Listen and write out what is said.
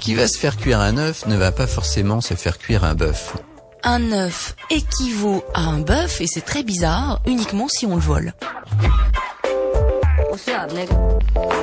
qui va se faire cuire un œuf ne va pas forcément se faire cuire un bœuf. Un œuf équivaut à un bœuf et c'est très bizarre, uniquement si on le vole.